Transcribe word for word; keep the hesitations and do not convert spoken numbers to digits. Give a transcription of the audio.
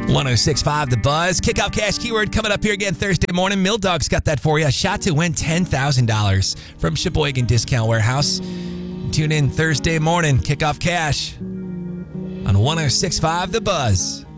one oh six point five The Buzz. Kickoff cash keyword coming up here again Thursday morning. Mill Dog's got that for you. A shot to win ten thousand dollars from Sheboygan Discount Warehouse. Tune in Thursday morning. Kickoff cash on one oh six point five The Buzz.